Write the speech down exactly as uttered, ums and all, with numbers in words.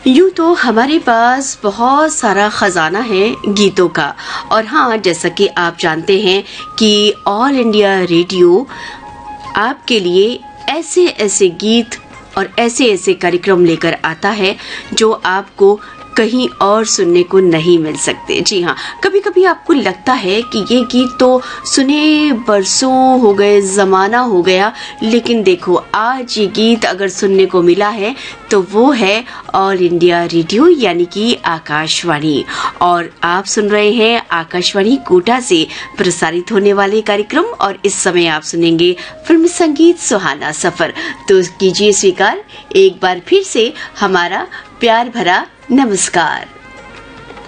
यूं तो हमारे पास बहुत सारा खजाना है गीतों का। और हाँ, जैसा कि आप जानते हैं कि ऑल इंडिया रेडियो आपके लिए ऐसे ऐसे गीत और ऐसे ऐसे कार्यक्रम लेकर आता है जो आपको कहीं और सुनने को नहीं मिल सकते। जी हाँ, कभी कभी आपको लगता है कि ये गीत तो सुने बरसों हो गए, जमाना हो गया, लेकिन देखो आज ये गीत अगर सुनने को मिला है तो वो है ऑल इंडिया रेडियो यानी कि आकाशवाणी। और आप सुन रहे हैं आकाशवाणी कोटा से प्रसारित होने वाले कार्यक्रम और इस समय आप सुनेंगे फिल्मी संगीत सुहाना सफर। तो कीजिए स्वीकार एक बार फिर से हमारा प्यार भरा नमस्कार।